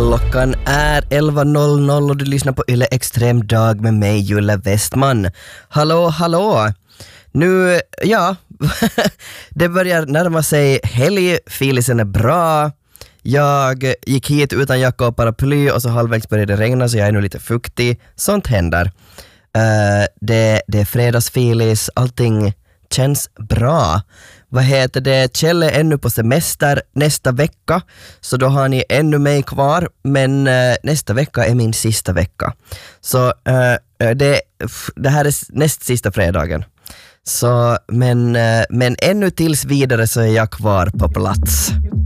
Klockan är 11.00 och du lyssnar på Yle Extrem Dag med mig, Julle Westman. Hallå, hallå! Nu, ja, det börjar närma sig helg, filisen är bra. Jag gick hit utan jacka och paraply och så halvvägs började det regna så jag är nu lite fuktig. Sånt händer. Det är fredagsfilis, allting känns bra. Vad heter det? Kjell är ännu på semester nästa vecka, så då har ni ännu mig kvar, men nästa vecka är min sista vecka. Så det här är näst sista fredagen. Så, men ännu tills vidare så är jag kvar på plats.